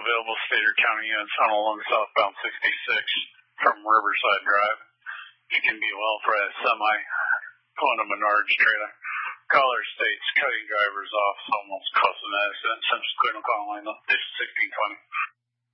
available state or county units on along southbound 66 from Riverside Drive. It can be a well-priced semi pulling a Menards trailer. Caller states cutting drivers off, almost caused an accident. Subsequent call line up 1620.